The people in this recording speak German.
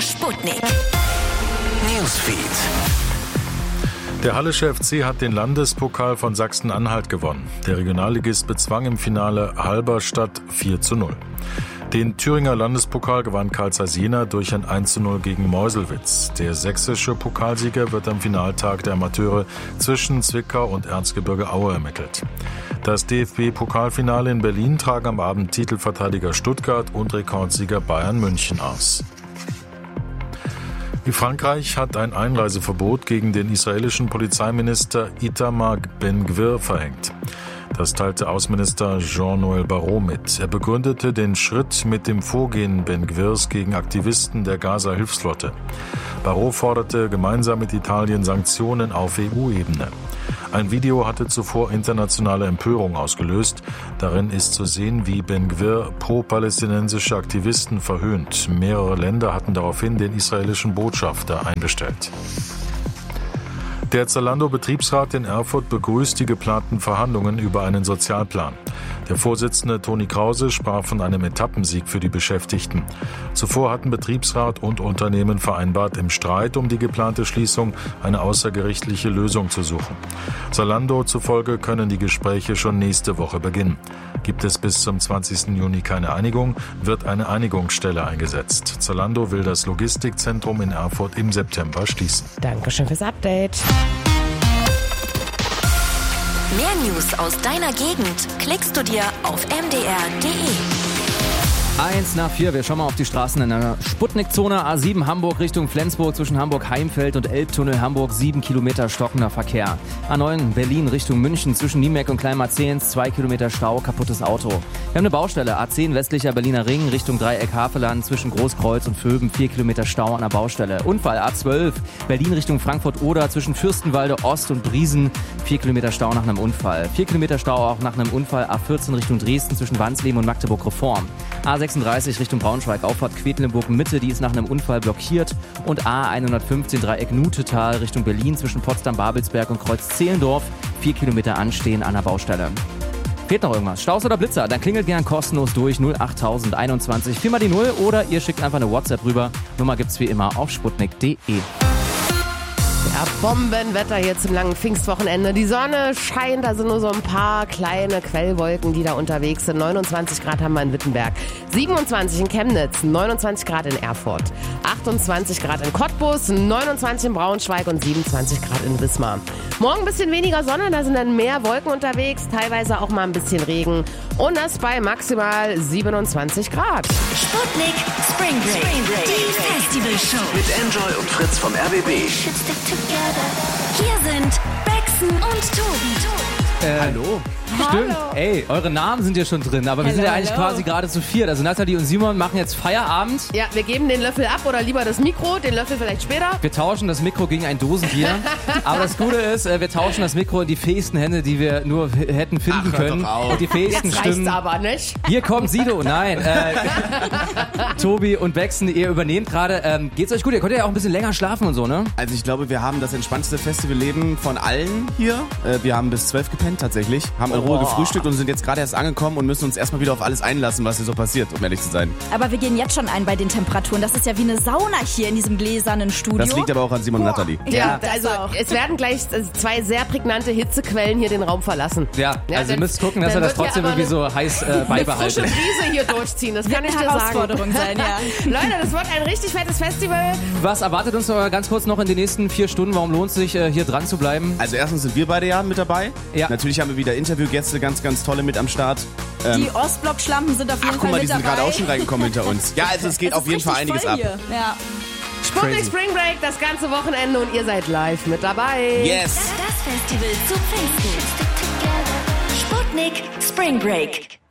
Sputnik. Newsfeed. Der Hallische FC hat den Landespokal von Sachsen-Anhalt gewonnen. Der Regionalligist bezwang im Finale Halberstadt 4:0. Den Thüringer Landespokal gewann Carl Zeiss Jena durch ein 1:0 gegen Meuselwitz. Der sächsische Pokalsieger wird am Finaltag der Amateure zwischen Zwickau und Erzgebirge Aue ermittelt. Das DFB-Pokalfinale in Berlin tragen am Abend Titelverteidiger Stuttgart und Rekordsieger Bayern München aus. Frankreich hat ein Einreiseverbot gegen den israelischen Polizeiminister Itamar Ben-Gvir verhängt. Das teilte Außenminister Jean-Noël Barrot mit. Er begründete den Schritt mit dem Vorgehen Ben-Gvirs gegen Aktivisten der Gaza-Hilfsflotte. Barrot forderte gemeinsam mit Italien Sanktionen auf EU-Ebene. Ein Video hatte zuvor internationale Empörung ausgelöst. Darin ist zu sehen, wie Ben-Gvir pro-palästinensische Aktivisten verhöhnt. Mehrere Länder hatten daraufhin den israelischen Botschafter einbestellt. Der Zalando-Betriebsrat in Erfurt begrüßt die geplanten Verhandlungen über einen Sozialplan. Der Vorsitzende Toni Krause sprach von einem Etappensieg für die Beschäftigten. Zuvor hatten Betriebsrat und Unternehmen vereinbart, im Streit um die geplante Schließung eine außergerichtliche Lösung zu suchen. Zalando zufolge können die Gespräche schon nächste Woche beginnen. Gibt es bis zum 20. Juni keine Einigung, wird eine Einigungsstelle eingesetzt. Zalando will das Logistikzentrum in Erfurt im September schließen. Dankeschön fürs Update. Mehr News aus deiner Gegend klickst du dir auf mdr.de. 1:04, wir schauen mal auf die Straßen in der Sputnik-Zone. A7 Hamburg Richtung Flensburg zwischen Hamburg-Heimfeld und Elbtunnel Hamburg 7 Kilometer stockender Verkehr. A9 Berlin Richtung München zwischen Niemeck und Kleinmarzehns 2 Kilometer Stau, kaputtes Auto. Wir haben eine Baustelle, A10 westlicher Berliner Ring Richtung Dreieck Haveland zwischen Großkreuz und Vöben 4 Kilometer Stau an der Baustelle. Unfall A12 Berlin Richtung Frankfurt-Oder zwischen Fürstenwalde Ost und Briesen 4 Kilometer Stau nach einem Unfall. 4 Kilometer Stau auch nach einem Unfall A14 Richtung Dresden zwischen Wansleben und Magdeburg-Reform. A36 Richtung Braunschweig, Auffahrt Quedlinburg-Mitte, die ist nach einem Unfall blockiert. Und A115 Dreieck Nutetal Richtung Berlin zwischen Potsdam-Babelsberg und Kreuz-Zehlendorf. 4 Kilometer anstehen an der Baustelle. Fehlt noch irgendwas? Staus oder Blitzer? Dann klingelt gern kostenlos durch 08021 4 mal die 0 oder ihr schickt einfach eine WhatsApp rüber. Nummer gibt's wie immer auf sputnik.de. Ja, Bombenwetter hier zum langen Pfingstwochenende. Die Sonne scheint, da sind nur so ein paar kleine Quellwolken, die da unterwegs sind. 29 Grad haben wir in Wittenberg, 27 in Chemnitz, 29 Grad in Erfurt, 28 Grad in Cottbus, 29 in Braunschweig und 27 Grad in Wismar. Morgen ein bisschen weniger Sonne, da sind dann mehr Wolken unterwegs, teilweise auch mal ein bisschen Regen und das bei maximal 27 Grad. Sputnik Spring Break. Die Festivalshow. Mit Enjoy und Fritz vom RBB. Hier sind Bexen und Tobi. Hallo. Stimmt. Ey, eure Namen sind ja schon drin, aber wir sind ja eigentlich quasi gerade zu viert. Also Nathalie und Simon machen jetzt Feierabend. Ja, wir geben den Löffel ab oder lieber das Mikro, den Löffel vielleicht später. Wir tauschen das Mikro gegen ein Dosenbier. Aber das Gute ist, wir tauschen das Mikro in die fähigsten Hände, die wir nur hätten finden können. Und die fähigsten Jetzt Stimmen. reicht's aber nicht. Hier kommt Sido. Nein. Tobi und Bexen, ihr übernehmt gerade. Geht's euch gut? Ihr könnt ja auch ein bisschen länger schlafen und so, ne? Also ich glaube, wir haben das entspannteste Festivalleben von allen hier. Wir haben bis 12 gepennt tatsächlich, haben in Ruhe gefrühstückt und sind jetzt gerade erst angekommen und müssen uns erstmal wieder auf alles einlassen, was hier so passiert, um ehrlich zu sein. Aber wir gehen jetzt schon ein bei den Temperaturen. Das ist ja wie eine Sauna hier in diesem gläsernen Studio. Das liegt aber auch an Simon und Nathalie. Ja, also es werden gleich zwei sehr prägnante Hitzequellen hier den Raum verlassen. Ja, also ihr müsst gucken, dass ihr das trotzdem irgendwie so heiß beibehaltet. Eine frische Brise hier durchziehen, das kann ich dir sagen. Herausforderung sein, ja. Leute, das wird ein richtig fettes Festival. Was erwartet uns aber ganz kurz noch in den nächsten 4 Stunden? Warum lohnt es sich, hier dran zu bleiben? Also erstens sind wir beide ja mit dabei. Ja. Natürlich haben wir wieder Interviewgäste, ganz, ganz tolle mit am Start. Die Ostblock-Schlampen sind auf jeden Guck Fall mal, die mit sind dabei. gerade auch schon reingekommen hinter uns. Ja, also es geht auf jeden Fall einiges ab. Ja. Sputnik Spring Break, das ganze Wochenende und ihr seid live mit dabei. Yes! Das Festival zu Pfingsten. Sputnik Spring Break.